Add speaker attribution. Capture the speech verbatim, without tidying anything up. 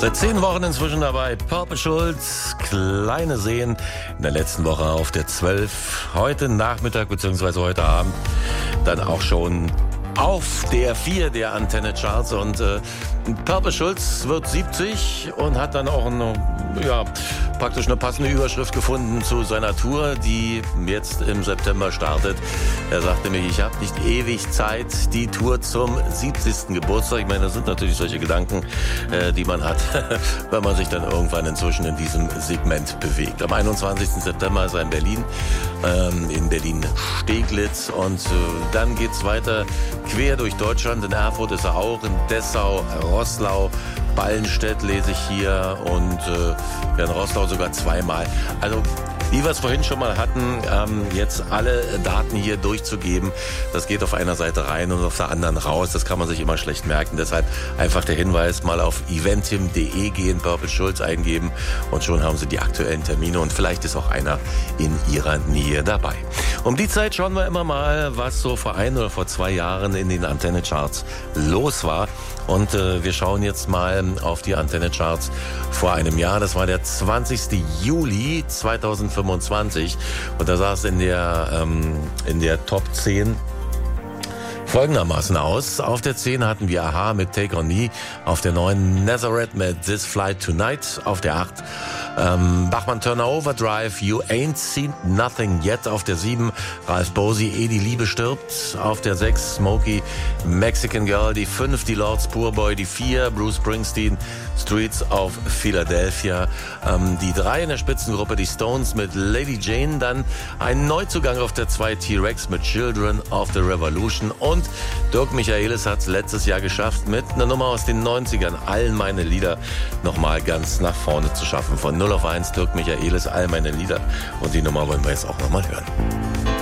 Speaker 1: Seit zehn Wochen inzwischen dabei Purple Schulz, Kleine Seen. In der letzten Woche auf der zwölf, heute Nachmittag bzw. heute Abend dann auch schon auf der vier der Antenne Charts. Und äh, Purple Schulz wird siebzig und hat dann auch eine, ja, praktisch eine passende Überschrift gefunden zu seiner Tour, die jetzt im September startet. Er sagte mir, ich habe nicht ewig Zeit, die Tour zum siebzigsten Geburtstag. Ich meine, das sind natürlich solche Gedanken, äh, die man hat, wenn man sich dann irgendwann inzwischen in diesem Segment bewegt. Am einundzwanzigsten September ist er in Berlin, ähm, in Berlin-Steglitz, und äh, dann geht's weiter quer durch Deutschland. In Erfurt ist er auch, in Dessau, Roßlau, Ballenstedt lese ich hier und äh, ja, in Roßlau sogar zweimal. Also wie wir es vorhin schon mal hatten, ähm, jetzt alle Daten hier durchzugeben, das geht auf einer Seite rein und auf der anderen raus. Das kann man sich immer schlecht merken. Deshalb einfach der Hinweis, mal auf eventim punkt de gehen, Purple Schulz eingeben und schon haben Sie die aktuellen Termine und vielleicht ist auch einer in Ihrer Nähe dabei. Um die Zeit schauen wir immer mal, was so vor ein oder vor zwei Jahren in den Antenne Charts los war. Und äh, wir schauen jetzt mal auf die Antenne Charts vor einem Jahr. Das war der zwanzigste Juli zweitausendfünfundzwanzig. Und da sah es in der, ähm, in der Top zehn folgendermaßen aus. Auf der zehn hatten wir Aha mit Take On Me. Auf der neun Nazareth mit This Flight Tonight. Auf der acht ähm, Bachmann Turner Overdrive, You Ain't Seen Nothing Yet. Auf der sieben Ralph Bosey, Ehe die Liebe stirbt. Auf der sechs Smokey, Mexican Girl. Die fünf die Lords Poorboy. Die vier Bruce Springsteen, Streets of Philadelphia. Ähm, die drei in der Spitzengruppe, die Stones mit Lady Jane. Dann ein Neuzugang auf der zwei, T-Rex mit Children of the Revolution. Und Dirk Michaelis hat es letztes Jahr geschafft, mit einer Nummer aus den neunzigern allen meine Lieder nochmal ganz nach vorne zu schaffen. Von null auf eins Dirk Michaelis, all meine Lieder. Und die Nummer wollen wir jetzt auch nochmal hören.